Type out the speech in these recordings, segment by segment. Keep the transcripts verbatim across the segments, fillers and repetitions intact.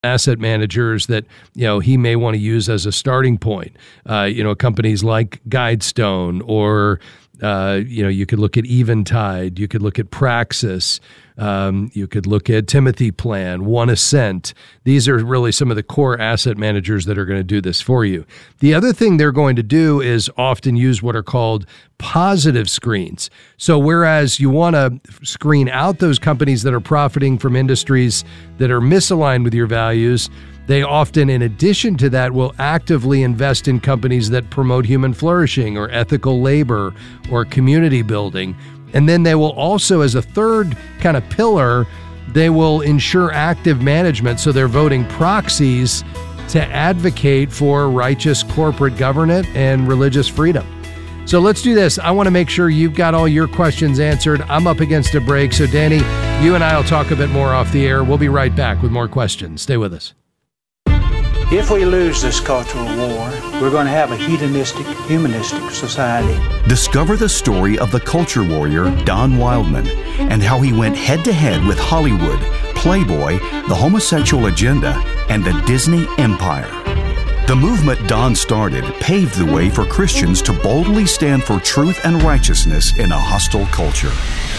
asset managers that, you know, he may want to use as a starting point. Uh, you know, companies like Guidestone, or, uh, you know, you could look at Eventide, you could look at Praxis, um, you could look at Timothy Plan, One Ascent. These are really some of the core asset managers that are going to do this for you. The other thing they're going to do is often use what are called positive screens. So whereas you want to screen out those companies that are profiting from industries that are misaligned with your values, they often, in addition to that, will actively invest in companies that promote human flourishing or ethical labor or community building. And then they will also, as a third kind of pillar, they will ensure active management. So they're voting proxies to advocate for righteous corporate governance and religious freedom. So let's do this. I want to make sure you've got all your questions answered. I'm up against a break. So Danny, you and I will talk a bit more off the air. We'll be right back with more questions. Stay with us. If we lose this cultural war, we're going to have a hedonistic, humanistic society. Discover the story of the culture warrior Don Wildman and how he went head-to-head with Hollywood, Playboy, the homosexual agenda, and the Disney empire. The movement Don started paved the way for Christians to boldly stand for truth and righteousness in a hostile culture.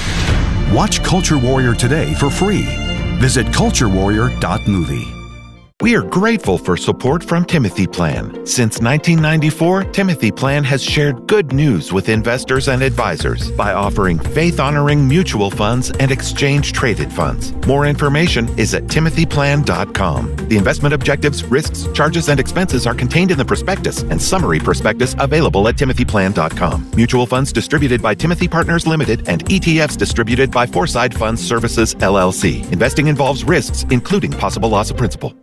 Watch Culture Warrior today for free. Visit culture warrior dot movie. We are grateful for support from Timothy Plan. Since nineteen ninety-four, Timothy Plan has shared good news with investors and advisors by offering faith-honoring mutual funds and exchange-traded funds. More information is at timothy plan dot com. The investment objectives, risks, charges, and expenses are contained in the prospectus and summary prospectus available at timothy plan dot com. Mutual funds distributed by Timothy Partners Limited and E T Fs distributed by Foreside Funds Services, L L C. Investing involves risks, including possible loss of principal.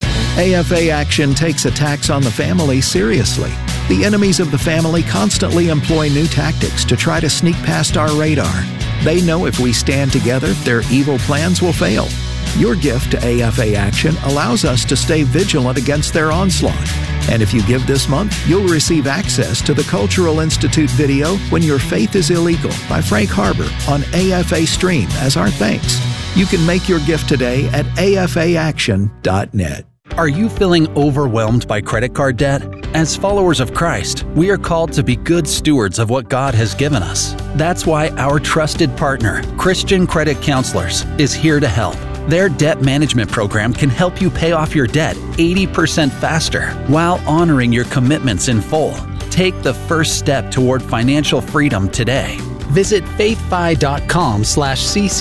A F A Action takes attacks on the family seriously. The enemies of the family constantly employ new tactics to try to sneak past our radar. They know if we stand together, their evil plans will fail. Your gift to A F A Action allows us to stay vigilant against their onslaught. And if you give this month, you'll receive access to the Cultural Institute video, When Your Faith is Illegal, by Frank Harbor on A F A Stream as our thanks. You can make your gift today at A F A action dot net. Are you feeling overwhelmed by credit card debt? As followers of Christ, we are called to be good stewards of what God has given us. That's why our trusted partner, Christian Credit Counselors, is here to help. Their debt management program can help you pay off your debt eighty percent faster while honoring your commitments in full. Take the first step toward financial freedom today. Visit faithfi.com slash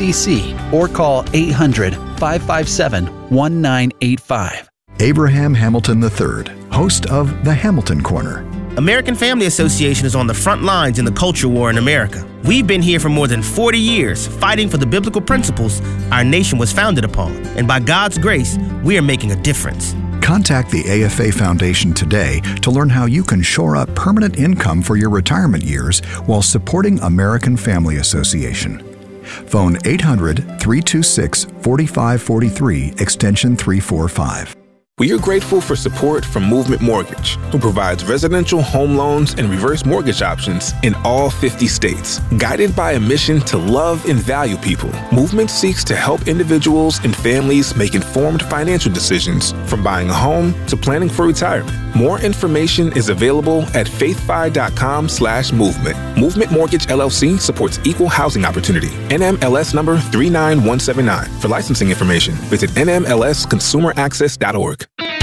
CCC or call eight hundred, five five seven, one nine eight five. Abraham Hamilton the third, host of The Hamilton Corner. American Family Association is on the front lines in the culture war in America. We've been here for more than forty years, fighting for the biblical principles our nation was founded upon. And by God's grace, we are making a difference. Contact the A F A Foundation today to learn how you can shore up permanent income for your retirement years while supporting American Family Association. Phone eight hundred, three two six, four five four three, extension three forty-five. We are grateful for support from Movement Mortgage, who provides residential home loans and reverse mortgage options in all fifty states. Guided by a mission to love and value people, Movement seeks to help individuals and families make informed financial decisions, from buying a home to planning for retirement. More information is available at faithfi.com slash movement. Movement Mortgage L L C supports equal housing opportunity. N M L S number three nine one seven nine. For licensing information, visit N M L S consumer access dot org.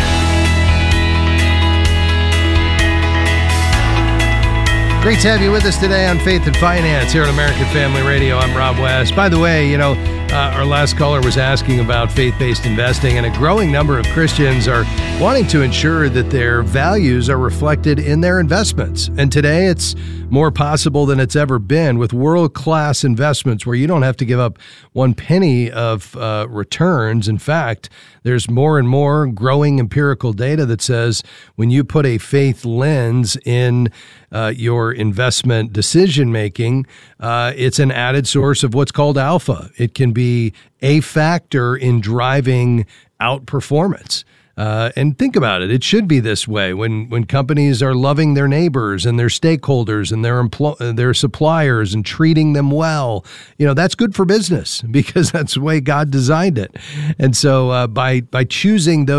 Great to have you with us today on Faith and Finance here on American Family Radio. I'm Rob West. By the way, you know, uh, our last caller was asking about faith-based investing, and a growing number of Christians are wanting to ensure that their values are reflected in their investments. And today it's more possible than it's ever been with world-class investments where you don't have to give up one penny of uh, returns. In fact, there's more and more growing empirical data that says when you put a faith lens in uh, your investment decision-making, uh, it's an added source of what's called alpha. It can be a factor in driving outperformance. Uh, and think about it. It should be this way when when companies are loving their neighbors and their stakeholders and their empl- their suppliers and treating them well. You know, that's good for business because that's the way God designed it. And so uh, by by choosing those